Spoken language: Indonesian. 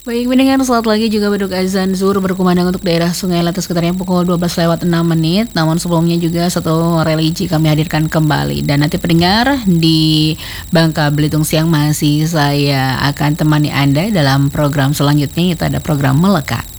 Baik pendengar, saat lagi juga beduk azan zuhur berkumandang untuk daerah Sungai Letes sekitarnya pukul 12 lewat 6 menit. Namun sebelumnya juga satu religi kami hadirkan kembali. Dan nanti pendengar di Bangka Belitung Siang masih saya akan temani Anda dalam program selanjutnya, yaitu ada program Melekat.